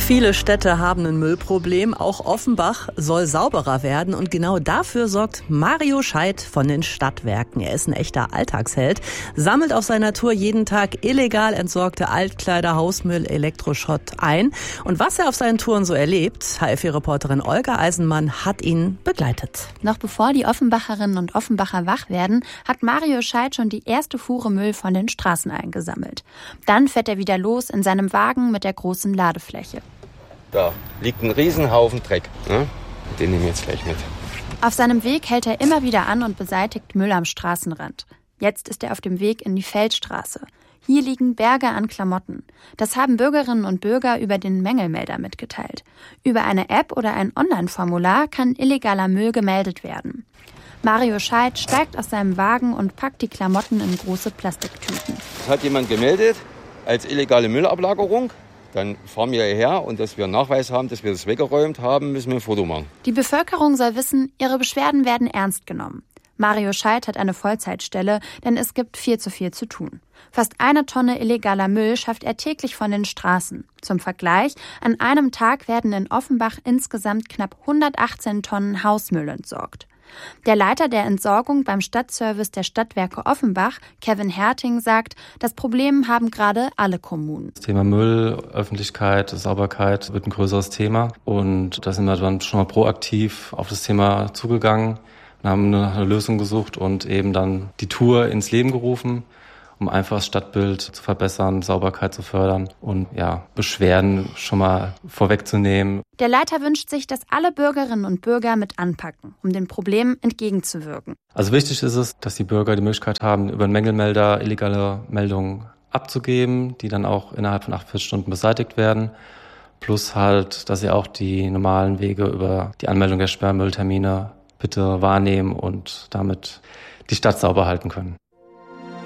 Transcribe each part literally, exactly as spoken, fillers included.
Viele Städte haben ein Müllproblem. Auch Offenbach soll sauberer werden. Und genau dafür sorgt Mario Scheidt von den Stadtwerken. Er ist ein echter Alltagsheld, sammelt auf seiner Tour jeden Tag illegal entsorgte Altkleider, Hausmüll, Elektroschrott ein. Und was er auf seinen Touren so erlebt, H F vier-Reporterin Olga Eisenmann hat ihn begleitet. Noch bevor die Offenbacherinnen und Offenbacher wach werden, hat Mario Scheidt schon die erste Fuhre Müll von den Straßen eingesammelt. Dann fährt er wieder los in seinem Wagen mit der großen Ladefläche. Da liegt ein Riesenhaufen Dreck. Ne? Den nehme ich jetzt gleich mit. Auf seinem Weg hält er immer wieder an und beseitigt Müll am Straßenrand. Jetzt ist er auf dem Weg in die Feldstraße. Hier liegen Berge an Klamotten. Das haben Bürgerinnen und Bürger über den Mängelmelder mitgeteilt. Über eine App oder ein Online-Formular kann illegaler Müll gemeldet werden. Mario Scheidt steigt aus seinem Wagen und packt die Klamotten in große Plastiktüten. Das hat jemand gemeldet als illegale Müllablagerung. Dann fahren wir hierher und dass wir einen Nachweis haben, dass wir das weggeräumt haben, müssen wir ein Foto machen. Die Bevölkerung soll wissen, ihre Beschwerden werden ernst genommen. Mario Scheidt hat eine Vollzeitstelle, denn es gibt viel zu viel zu tun. Fast eine Tonne illegaler Müll schafft er täglich von den Straßen. Zum Vergleich, an einem Tag werden in Offenbach insgesamt knapp hundertachtzehn Tonnen Hausmüll entsorgt. Der Leiter der Entsorgung beim Stadtservice der Stadtwerke Offenbach, Kevin Herting, sagt, das Problem haben gerade alle Kommunen. Das Thema Müll, Öffentlichkeit, Sauberkeit wird ein größeres Thema. Und da sind wir dann schon mal proaktiv auf das Thema zugegangen und haben eine Lösung gesucht und eben dann die Tour ins Leben gerufen, um einfach das Stadtbild zu verbessern, Sauberkeit zu fördern und ja, Beschwerden schon mal vorwegzunehmen. Der Leiter wünscht sich, dass alle Bürgerinnen und Bürger mit anpacken, um den Problemen entgegenzuwirken. Also wichtig ist es, dass die Bürger die Möglichkeit haben, über einen Mängelmelder illegale Meldungen abzugeben, die dann auch innerhalb von achtundvierzig Stunden beseitigt werden. Plus halt, dass sie auch die normalen Wege über die Anmeldung der Sperrmülltermine bitte wahrnehmen und damit die Stadt sauber halten können.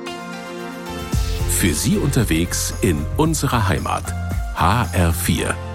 Für Sie unterwegs in unserer Heimat. H R vier.